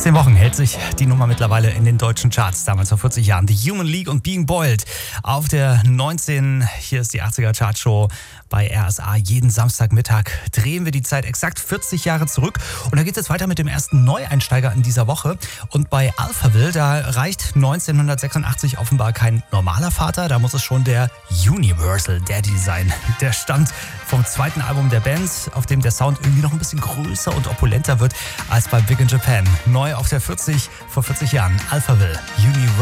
18 Wochen hält sich die Nummer mittlerweile in den deutschen Charts. Damals vor 40 Jahren. The Human League und Being Boiled auf der 19. Hier ist die 80er Chartshow bei RSA. Jeden Samstagmittag drehen wir die Zeit exakt 40 Jahre zurück. Und da geht es jetzt weiter mit dem ersten Neueinsteiger in dieser Woche. Und bei Alphaville, da reicht 1986 offenbar kein normaler Vater. Da muss es schon der Universal Daddy sein. Der stammt vom zweiten Album der Band, auf dem der Sound irgendwie noch ein bisschen größer und opulenter wird als bei Big in Japan. Neu auf der 40 vor 40 Jahren. Alphaville, Universal.